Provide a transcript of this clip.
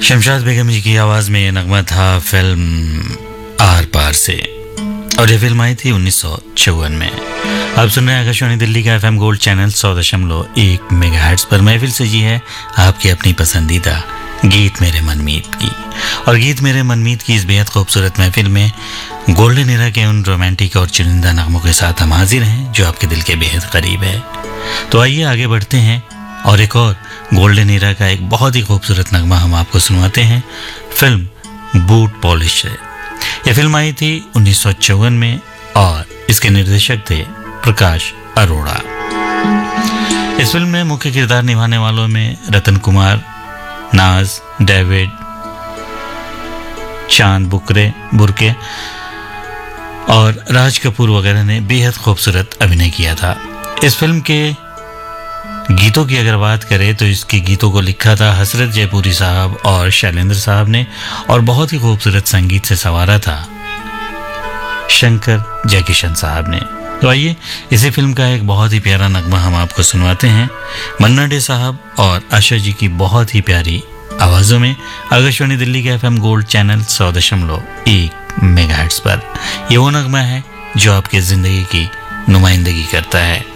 शमशाद बेगम जी की आवाज़ में ये नगमा था फिल्म आर पार से, और ये फिल्म आई थी 1954 में। आप सुन रहे हैं आकाशवाणी दिल्ली का FM गोल्ड चैनल 100.1 मेगाहर्ट्ज पर। महफिल से जी है आपकी अपनी पसंदीदा गीत मेरे मनमीत की, और गीत मेरे मनमीत की इस बेहद खूबसूरत महफिल में गोल्डन एरा के उन रोमांटिक और चुनिंदा नगमों के साथ हम हाजिर हैं जो आपके दिल के बेहद करीब है। तो आइए आगे बढ़ते हैं और एक और गोल्डन एरा का एक बहुत ही खूबसूरत नगमा हम आपको सुनवाते हैं फिल्म बूट पॉलिश से। यह फिल्म आई थी 1954 में और इसके निर्देशक थे प्रकाश अरोड़ा। इस फिल्म में मुख्य किरदार निभाने वालों में रतन कुमार, नाज, डेविड, चांद बुरके और राज कपूर वगैरह ने बेहद खूबसूरत अभिनय किया था। इस फिल्म के गीतों की अगर बात करें तो इसके गीतों को लिखा था हसरत जयपुरी साहब और शैलेंद्र साहब ने, और बहुत ही खूबसूरत संगीत से संवारा था शंकर जयकिशन साहब ने। तो आइए इसी फिल्म का एक बहुत ही प्यारा नगमा हम आपको सुनवाते हैं मन्ना डे साहब और आशा जी की बहुत ही प्यारी आवाज़ों में आकाशवाणी दिल्ली के FM गोल्ड चैनल 100.1 मेगाहर्ट्ज पर। ये वो नगमा है जो आपकी ज़िंदगी की नुमाइंदगी करता है।